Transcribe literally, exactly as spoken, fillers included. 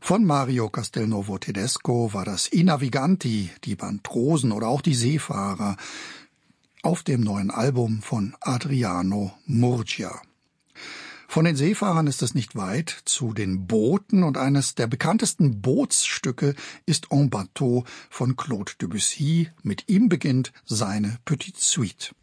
Von Mario Castelnuovo Tedesco war das I Naviganti, die Bantrosen oder auch die Seefahrer auf dem neuen Album von Adriano Murgia. Von den Seefahrern ist es nicht weit zu den Booten und eines der bekanntesten Bootsstücke ist En Bateau von Claude Debussy. Mit ihm beginnt seine Petite Suite.